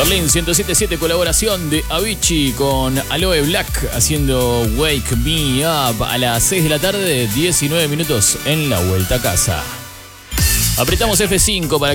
Berlín 107.7, colaboración de Avicii con Aloe Black haciendo Wake Me Up a las 6 de la tarde, 19 minutos en la vuelta a casa. Apretamos F5 para